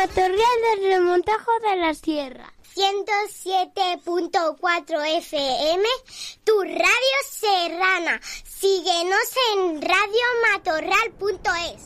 Matorral del Remontajo de la Sierra. 107.4 FM, tu radio serrana. Síguenos en radiomatorral.es.